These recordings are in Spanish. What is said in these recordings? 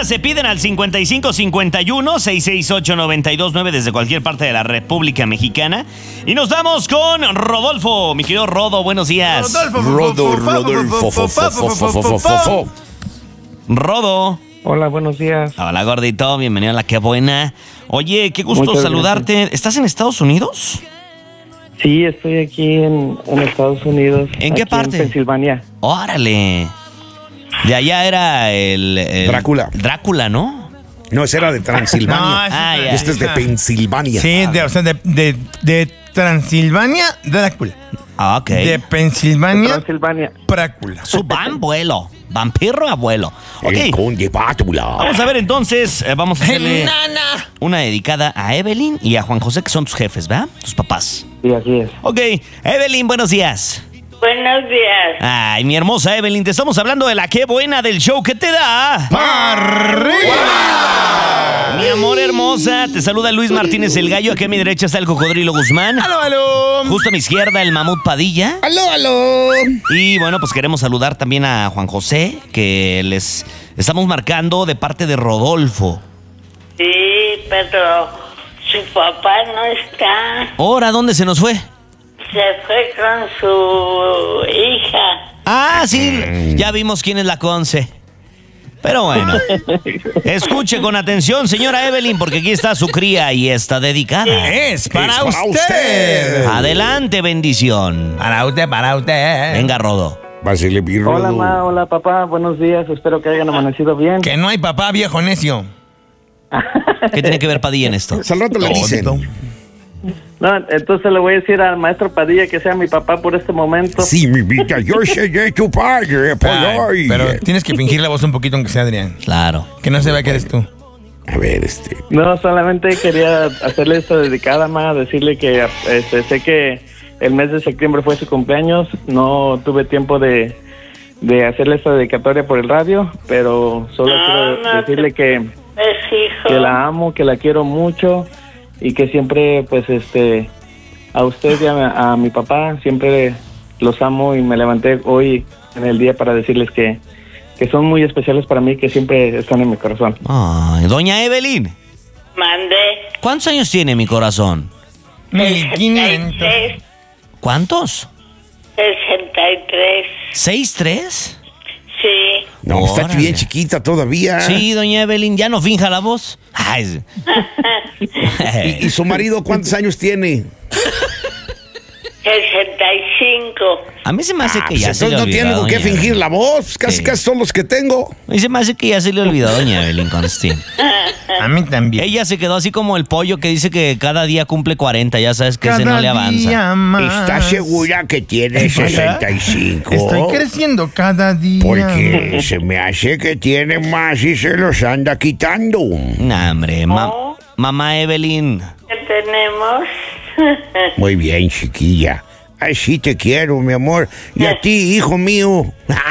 llamadas se piden al 5551-668-929 desde cualquier parte de la República Mexicana. Y nos vamos con Rodolfo. Mi querido Rodo, buenos días. Rodolfo. Rodo. Hola, buenos días. Hola, gordito. Bienvenido a La Qué Buena. Oye, qué gusto Muchas saludarte. gracias. ¿Estás en Estados Unidos? Sí, estoy aquí en Estados Unidos. ¿En qué aquí parte? En Pensilvania. Órale. De allá era el Drácula. Drácula, ¿no? No, ese era de Transilvania. Ah, ya. Este es de Pensilvania. Sí, de Transilvania, Drácula. Ah, ok. De Pensilvania, Pensilvania. Prácula. Su abuelo. Vampiro abuelo. El Ok. conde Pátula. Vamos a ver entonces, vamos a hacerle una dedicada a Evelyn y a Juan José, que son tus jefes, ¿verdad? Tus papás. Sí, así es. Ok, Evelyn, buenos días. Buenos días. Ay, mi hermosa Evelyn, te estamos hablando de La Qué Buena del show que te da. Mi amor hermosa, te saluda Luis Martínez el Gallo. Aquí a mi derecha está el Cocodrilo Guzmán. ¡Aló, aló! Justo a mi izquierda el Mamut Padilla. ¡Aló! Y bueno, pues queremos saludar también a Juan José, que les estamos marcando de parte de Rodolfo. Sí, pero su papá no está. Ahora, ¿dónde se nos fue? Se fue con su hija. Ah, sí, ya vimos quién es la Conce. Pero bueno, escuche con atención, señora Evelyn, porque aquí está su cría y está dedicada. Es para Es para usted. Adelante, bendición. Para usted. Venga, Rodo. Pásele, mi Rodo. Hola, ma. Hola, papá. Buenos días. Espero que hayan amanecido bien. Que no hay papá, viejo necio. ¿Qué tiene que ver Padilla en esto? Al rato le dicen. No, entonces le voy a decir al maestro Padilla que sea mi papá por este momento. Sí, mi vida, yo seré tu padre. Por hoy. Pero tienes que fingir la voz un poquito aunque sea Adrián. Claro. Que no se vea que eres tú. A ver, No, solamente quería hacerle esta dedicada, ma. Decirle que sé que el mes de septiembre fue su cumpleaños. No tuve tiempo de hacerle esta dedicatoria por el radio, pero solo quiero decirle que Es hijo. la amo, que la quiero mucho y que siempre, pues, a usted y a mi papá siempre los amo y me levanté hoy en el día para decirles que son muy especiales para mí, que siempre están en mi corazón. Ay, doña Evelyn, Mandé. ¿cuántos años tiene mi corazón? 1500. 63. ¿Cuántos? 63. ¿6'3"? Sí. no, está Órale. bien chiquita todavía. Sí, doña Evelyn, ya no finja la voz. Ay. ¿Y su marido cuántos años tiene? 65. A mí se me hace que Pues ya se le entonces no olvidó. tiene con qué doña fingir Evelyn. la voz. Casi Sí. casi son los que tengo. A mí se me hace que ya se le olvidó, doña Evelyn Constantine. A mí también. Ella se quedó así como el pollo que dice que cada día cumple 40. Ya sabes que ese no le avanza. día más. ¿Está segura que tiene 65? Estoy creciendo cada día. Porque se me hace que tiene más y se los anda quitando. Nah, hombre, No. mamá Evelyn. ¿Qué tenemos? Muy bien, chiquilla. Así te quiero, mi amor. Y a ti, hijo mío.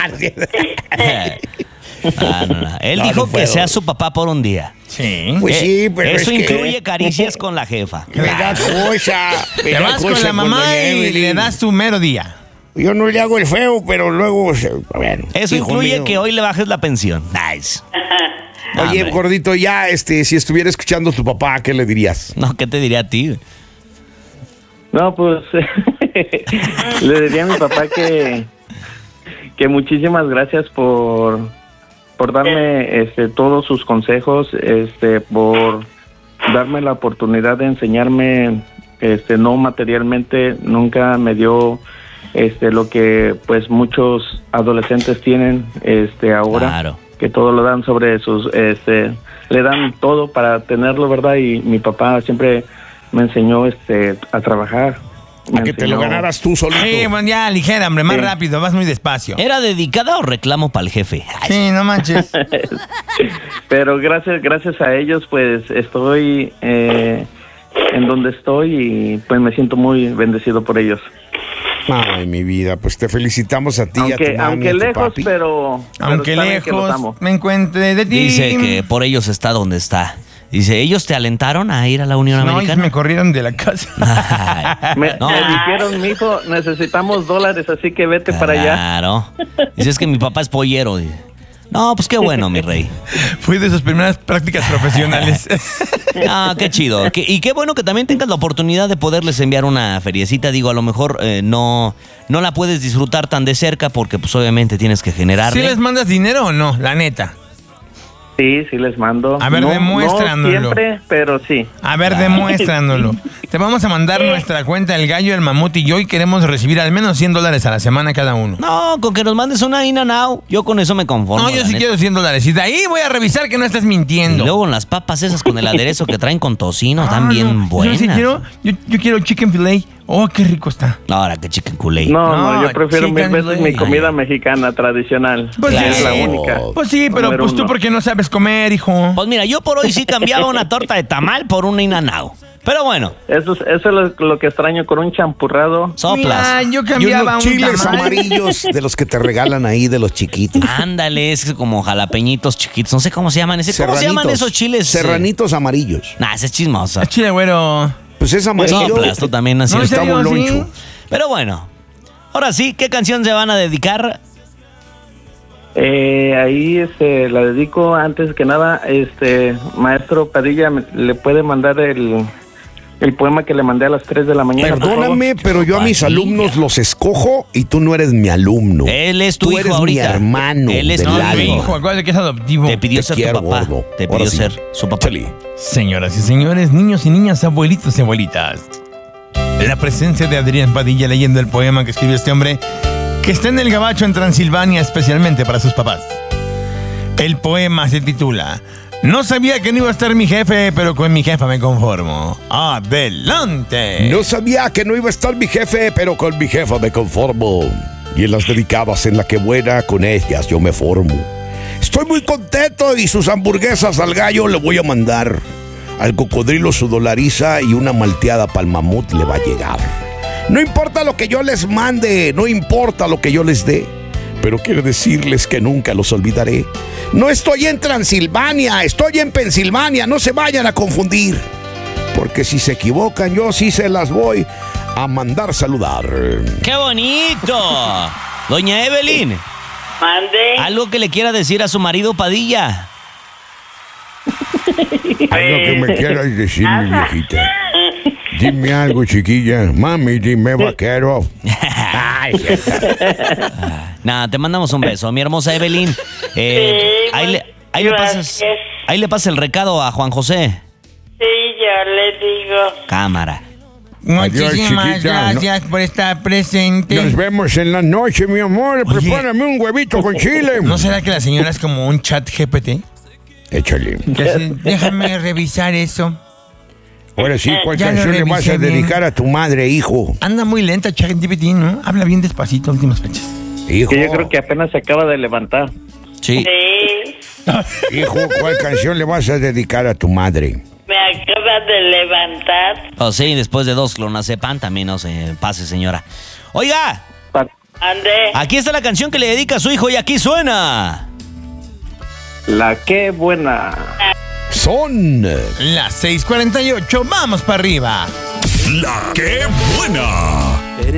No. Él No, dijo no que puedo. sea su papá por un día. Sí. Pues sí, pero eso es que incluye caricias con la jefa. me da cosa. Me Te da vas con cosa la mamá doña y Evelyn. le das tu mero día. Yo no le hago el feo, pero luego... Bueno, Eso hijo incluye mío. que hoy le bajes la pensión. Nice. Oye, Hombre. gordito, ya, si estuviera escuchando a tu papá, ¿qué le dirías? No, ¿qué te diría a ti? No, pues le diría a mi papá que muchísimas gracias por darme todos sus consejos, por darme la oportunidad de enseñarme no materialmente. Nunca me dio lo que pues muchos adolescentes tienen ahora. Claro. Que todo lo dan sobre sus le dan todo para tenerlo, ¿verdad? Y mi papá siempre me enseñó a trabajar. A que te lo ganaras tú solito. Sí, bueno, ya ligera, hombre, más Sí. rápido, vas muy despacio. ¿Era dedicada o reclamo para el jefe? Ay, Sí, no manches. Pero gracias a ellos pues estoy en donde estoy y pues me siento muy bendecido por ellos. Ay, mi vida, pues te felicitamos a ti y a tu mami, Aunque a tu lejos, papi. pero Aunque saben que los lejos amo. me encuentre de ti. Dice que por ellos está donde está. Dice, ¿ellos te alentaron a ir a la Unión No, y Americana? me corrieron de la casa. Ay, Me no. dijeron, mijo, necesitamos dólares, así que vete para allá. Claro. Dice, es que mi papá es pollero. Dice. No, pues qué bueno, mi rey. Fui de sus primeras prácticas profesionales. Ah, qué chido. Y qué bueno que también tengas la oportunidad de poderles enviar una feriecita. Digo, a lo mejor no la puedes disfrutar tan de cerca porque pues obviamente tienes que generarle. ¿Sí les mandas dinero o no? La neta. Sí, sí les mando. A ver, demuéstranoslo. No siempre, pero sí. A ver, demuéstranoslo. Te vamos a mandar nuestra cuenta, el gallo, el mamut y yo, y queremos recibir al menos $100 a la semana cada uno. No, con que nos mandes una In-N-Out, yo con eso me conformo. No, yo la sí neta. quiero $100. Y de ahí voy a revisar que no estés Y mintiendo. luego las papas esas con el aderezo que traen con tocino, están bien no. buenas. Yo sí quiero, yo quiero chicken filet. Oh, qué rico está. Ahora que chicken culé. No, No, yo prefiero mil chicken veces mi leg. comida mexicana tradicional. Pues que sí. es la única. Pues sí, pero Número pues tú uno. porque no sabes comer, hijo. Pues mira, yo por hoy sí cambiaba una torta de tamal por una In-N-Out. Pero bueno, Eso es lo que extraño con un champurrado. soplas. Mira, yo Y cambiaba unos un chiles tamal. amarillos de los que te regalan ahí, de los chiquitos. Ándale, es como jalapeñitos chiquitos. No sé cómo se llaman. ¿Cómo se llaman esos chiles? Serranitos amarillos. Nah, ese es chismoso. Ah, chile, güero. Pues es amarillo. Soplas, tú también así. No, ¿en Está serio, boloncho. sí? Pero bueno, ahora sí, ¿qué canción se van a dedicar? Ahí la dedico antes que nada, maestro Padilla, ¿le puede mandar el poema que le mandé a las 3 de la mañana? por favor? Perdóname, pero yo a mis Padilla. alumnos los escojo y tú no eres mi alumno. Él es tu Tú hijo eres ahorita. mi hermano. Él es del tu alma. Hijo, acuérdate que es adoptivo. Te pidió Te ser quiero, tu papá. gordo. Te Ahora pidió sí. ser su papá. Chale. Señoras y señores, niños y niñas, abuelitos y abuelitas. La presencia de Adrián Padilla leyendo el poema que escribió este hombre, que está en el Gabacho en Transilvania, especialmente para sus papás. El poema se titula No sabía que no iba a estar mi jefe, pero con mi jefa me conformo. ¡Adelante! No sabía que no iba a estar mi jefe, pero con mi jefa me conformo. Y en las dedicadas en la que buena, con ellas yo me formo. Estoy muy contento y sus hamburguesas al gallo le voy a mandar. Al cocodrilo su dolariza y una malteada pa'l mamut le va a llegar. No importa lo que yo les mande, no importa lo que yo les dé, pero quiero decirles que nunca los olvidaré. No estoy en Transilvania, estoy en Pensilvania, no se vayan a confundir. Porque si se equivocan, yo sí se las voy a mandar saludar. ¡Qué bonito! Doña Evelyn, Mande. algo que le quiera decir a su marido Padilla. Algo que me quieras decir, mi viejita. Dime algo, chiquilla. Mami, dime, vaquero. Ay, Nada, te mandamos un beso, mi hermosa Evelyn. Ahí le pasas, gracias. ahí le pasa el recado a Juan José. Sí, yo le digo. Cámara. Muchísimas Adiós, chiquita. gracias por estar presente. nos vemos en la noche, mi amor. Oye. Prepárame un huevito con chile. ¿No será que la señora es como un chat GPT? Échale. Que así, déjame revisar eso. Ahora sí, ¿cuál Ya lo canción le vas a revisé bien. dedicar a tu madre, hijo? Anda muy lenta chat GPT, ¿no? Habla bien despacito últimas fechas. Hijo, Que yo creo que apenas se acaba de levantar. Sí. Sí, hijo, ¿cuál canción le vas a dedicar a tu madre? me acaba de levantar. Oh, sí, después de 2 clonazepam también no se pase, señora. Oiga, Mande. aquí está la canción que le dedica a su hijo y aquí suena. La qué buena. Son Las 6:48, vamos para arriba. La que buena.